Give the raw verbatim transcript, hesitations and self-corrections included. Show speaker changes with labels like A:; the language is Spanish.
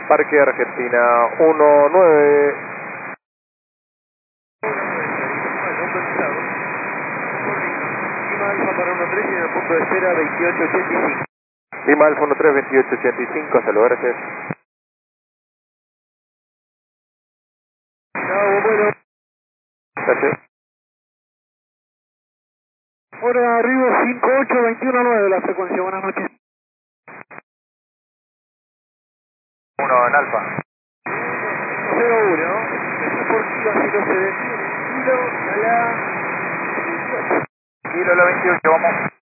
A: Parque Argentina uno nueve.
B: Lima Alfa para uno tres y en el punto de espera veintiocho ochenta y cinco.
A: Lima Alfa uno tres, veintiocho ochenta y cinco, hasta luego, gracias.
B: Chao, bueno.
A: Gracias.
B: Hora de arribo cinco ocho veintiuno nueve la frecuencia, buenas noches.
A: uno en Alfa.
B: cero uno, F por kilo, así no se detiene, kilo, a la veintiocho.
A: Kilo a la veintiocho, vamos.